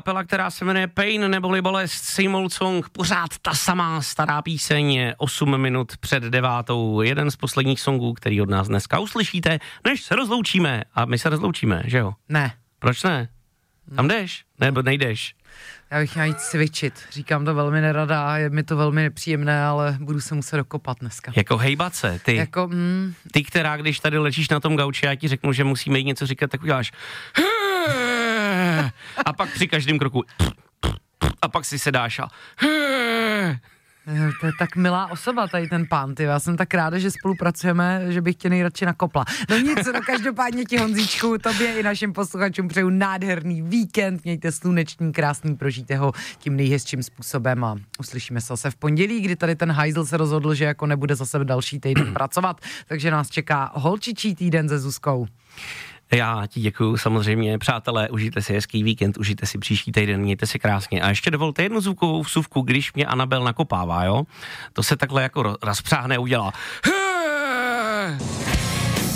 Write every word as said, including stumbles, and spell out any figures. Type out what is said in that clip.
kapela, která se jmenuje Pain neboli Bolest, Same Old Song, pořád ta samá stará píseň, osm minut před devátou, jeden z posledních songů, který od nás dneska uslyšíte, než se rozloučíme. A my se rozloučíme, že jo? Ne. Proč ne? Tam jdeš? Nebo nejdeš? Já bych měla jít cvičit. Říkám to velmi nerada, je mi to velmi nepříjemné, ale budu se muset dokopat dneska. Jako hejbat se, ty. Jako, mm. Ty, která, když tady ležíš na tom gauči, já ti řeknu, že musíme jít něco říkat, tak uděláš a pak při každém kroku a pak si sedáš a to je tak milá osoba tady ten pán, ty. Já jsem tak ráda, že spolupracujeme, že bych tě nejradši nakopla. No nic, no každopádně ti, Honzíčku, tobě i našim posluchačům přeju nádherný víkend, mějte slunečný, krásný, prožijte ho tím nejhezčím způsobem a uslyšíme se zase v pondělí, kdy tady ten hajzl se rozhodl, že jako nebude zase další týden pracovat, takže nás čeká holčičí týden se Zuzkou. Já ti děkuju samozřejmě, přátelé, užijte si hezký víkend, užijte si příští týden, mějte si krásně. A ještě dovolte jednu zvukovou vsuvku, když mě Anabel nakopává, jo? To se takhle jako rozpřáhne, udělá.